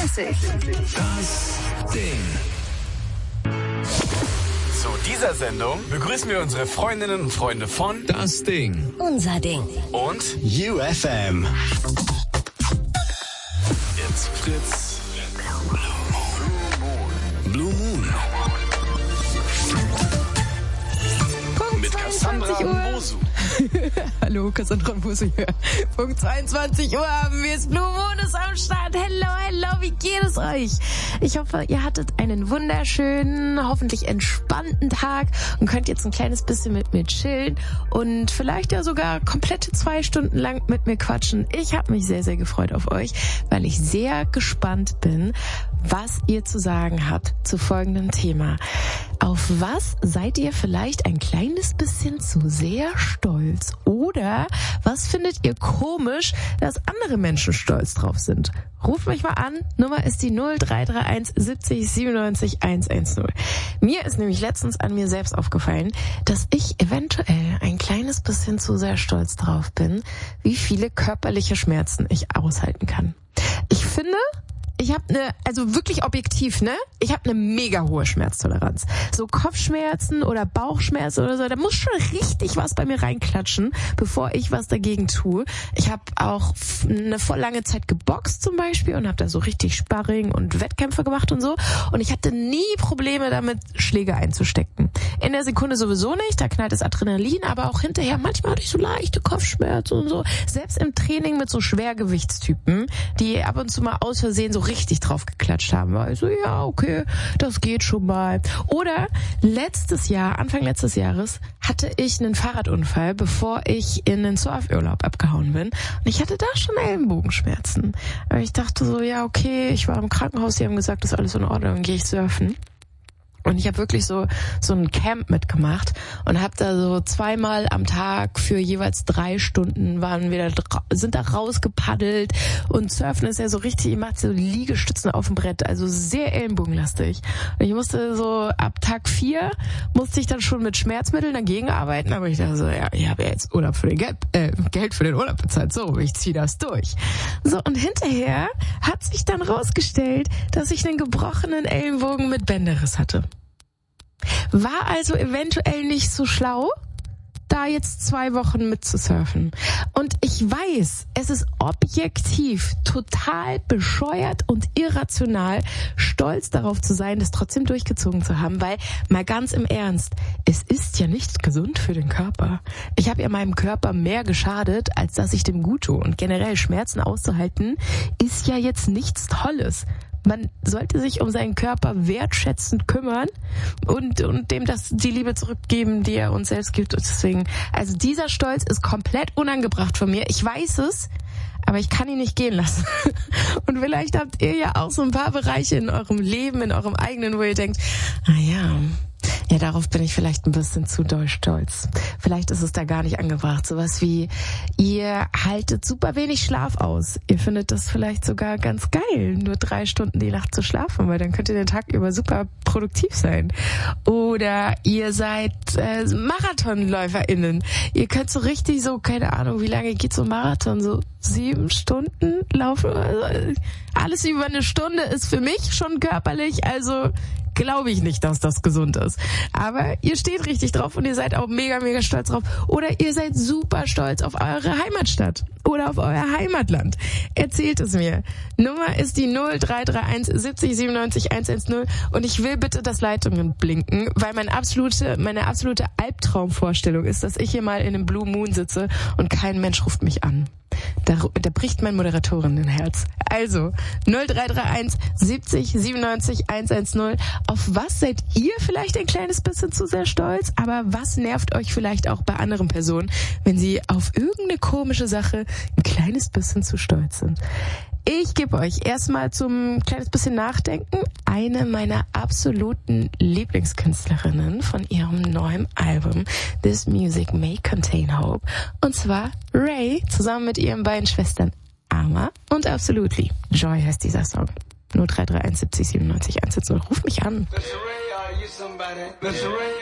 Classic. Das Ding. Zu dieser Sendung begrüßen wir unsere Freundinnen und Freunde von Das Ding. Unser Ding. Und UFM. Jetzt Fritz. Blue Moon. Mit Cassandra Mbosu. Hallo, Cassandra Mbosu hier. Punkt 22 Uhr haben wir es. Blue Moon ist am Start. Hello, wie geht es euch? Ich hoffe, ihr hattet einen wunderschönen, hoffentlich entspannten Tag und könnt jetzt ein kleines bisschen mit mir chillen und vielleicht ja sogar komplette 2 Stunden lang mit mir quatschen. Ich habe mich sehr, sehr gefreut auf euch, weil ich sehr gespannt bin, was ihr zu sagen habt zu folgendem Thema. Auf was seid ihr vielleicht ein kleines bisschen zu sehr stolz? Oder was findet ihr komisch, dass andere Menschen stolz drauf sind? Ruft mich mal an. Nummer ist die 0331 70 97 110. Mir ist nämlich letztens an mir selbst aufgefallen, dass ich eventuell ein kleines bisschen zu sehr stolz drauf bin, wie viele körperliche Schmerzen ich aushalten kann. Ich finde, ich habe also wirklich objektiv, ich habe eine mega hohe Schmerztoleranz. So Kopfschmerzen oder Bauchschmerzen oder so, da muss schon richtig was bei mir reinklatschen, bevor ich was dagegen tue. Ich habe auch eine voll lange Zeit geboxt zum Beispiel und habe da so richtig Sparring und Wettkämpfe gemacht und so. Und ich hatte nie Probleme damit, Schläge einzustecken. In der Sekunde sowieso nicht, da knallt das Adrenalin, aber auch hinterher, manchmal hatte ich so leichte Kopfschmerzen und so. Selbst im Training mit so Schwergewichtstypen, die ab und zu mal aus Versehen so richtig drauf geklatscht haben. Also ja, okay, das geht schon mal. Oder Anfang letztes Jahres, hatte ich einen Fahrradunfall, bevor ich in den Surfurlaub abgehauen bin. Und ich hatte da schon Ellenbogenschmerzen. Aber ich dachte so, ja, okay, ich war im Krankenhaus, die haben gesagt, das ist alles in Ordnung, dann gehe ich surfen. Und ich habe wirklich so ein Camp mitgemacht und habe da so 2-mal am Tag für jeweils 3 Stunden sind da rausgepaddelt und Surfen ist ja so richtig, ich mache so Liegestützen auf dem Brett, also sehr ellenbogenlastig. Und ich musste so ab Tag 4 musste ich dann schon mit Schmerzmitteln dagegen arbeiten, aber ich dachte so, ja, ich habe ja jetzt Urlaub für den Geld für den Urlaub bezahlt, so, ich ziehe das durch. So, und hinterher hat sich dann rausgestellt, dass ich einen gebrochenen Ellenbogen mit Bänderriss hatte. War also eventuell nicht so schlau, da jetzt 2 Wochen mitzusurfen. Und ich weiß, es ist objektiv total bescheuert und irrational, stolz darauf zu sein, das trotzdem durchgezogen zu haben, weil, mal ganz im Ernst, es ist ja nicht gesund für den Körper. Ich habe ja meinem Körper mehr geschadet, als dass ich dem gut tue. Und generell Schmerzen auszuhalten, ist ja jetzt nichts Tolles. Man sollte sich um seinen Körper wertschätzend kümmern und dem die Liebe zurückgeben, die er uns selbst gibt. Und deswegen, also dieser Stolz ist komplett unangebracht von mir. Ich weiß es, aber ich kann ihn nicht gehen lassen. Und vielleicht habt ihr ja auch so ein paar Bereiche in eurem Leben, in eurem eigenen, wo ihr denkt, ja, darauf bin ich vielleicht ein bisschen zu doll stolz. Vielleicht ist es da gar nicht angebracht. Sowas wie, ihr haltet super wenig Schlaf aus. Ihr findet das vielleicht sogar ganz geil, nur 3 Stunden die Nacht zu schlafen, weil dann könnt ihr den Tag über super produktiv sein. Oder ihr seid MarathonläuferInnen. Ihr könnt so richtig so, keine Ahnung, wie lange geht so ein Marathon? So 7 Stunden laufen? Also alles über 1 Stunde ist für mich schon körperlich, also glaube ich nicht, dass das gesund ist. Aber ihr steht richtig drauf und ihr seid auch mega, mega stolz drauf. Oder ihr seid super stolz auf eure Heimatstadt oder auf euer Heimatland. Erzählt es mir. Nummer ist die 0331 70 97 110 und ich will bitte, dass Leitungen blinken, weil meine absolute Albtraumvorstellung ist, dass ich hier mal in einem Blue Moon sitze und kein Mensch ruft mich an. Da bricht mein Moderatorinnenherz. Also 0331 70 97 110. Auf was seid ihr vielleicht ein kleines bisschen zu sehr stolz? Aber was nervt euch vielleicht auch bei anderen Personen, wenn sie auf irgendeine komische Sache ein kleines bisschen zu stolz sind? Ich gebe euch erstmal zum kleines bisschen Nachdenken eine meiner absoluten Lieblingskünstlerinnen von ihrem neuen Album This Music May Contain Hope. Und zwar Ray zusammen mit ihren beiden Schwestern Ama und Absolutely. Joy heißt dieser Song. 0331 70 97 110. Ruf mich an.